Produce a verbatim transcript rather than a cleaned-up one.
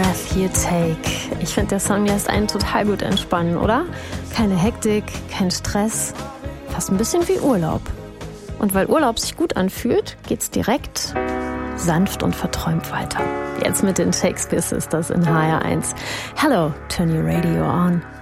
breath you take. Ich finde, der Song lässt einen total gut entspannen, oder? Keine Hektik, kein Stress. Fast ein bisschen wie Urlaub. Und weil Urlaub sich gut anfühlt, geht's direkt sanft und verträumt weiter. Jetzt mit den Shakespeare Sisters in H R eins. Hello, turn your radio on.